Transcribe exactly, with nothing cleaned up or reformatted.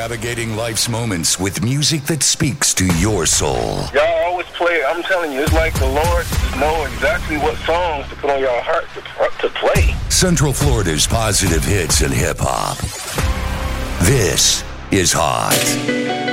Navigating life's moments with music that speaks to your soul. Y'all always play, I'm telling you, it's like the Lord just know exactly what songs to put on your heart to, to play. Central Florida's positive hits and hip-hop. This is Hot.